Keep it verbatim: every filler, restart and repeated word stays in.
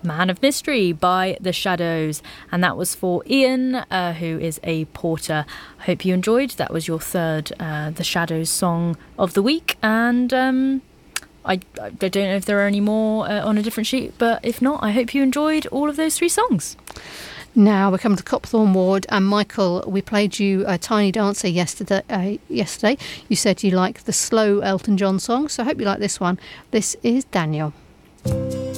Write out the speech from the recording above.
Man of Mystery by The Shadows. And that was for Ian, uh, who is a porter. I hope you enjoyed. That was your third uh, The Shadows song of the week. And um, I, I don't know if there are any more uh, on a different sheet, but if not, I hope you enjoyed all of those three songs. Now we're coming to Copthorne Ward, and Michael, we played you a Tiny Dancer yesterday. Uh, yesterday, you said you like the slow Elton John song, so I hope you like this one. This is Daniel.